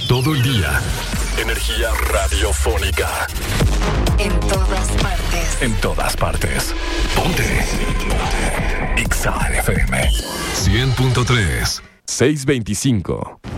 Todo el día. Energía radiofónica. En todas partes. En todas partes. Ponte. Exa FM 100.3 625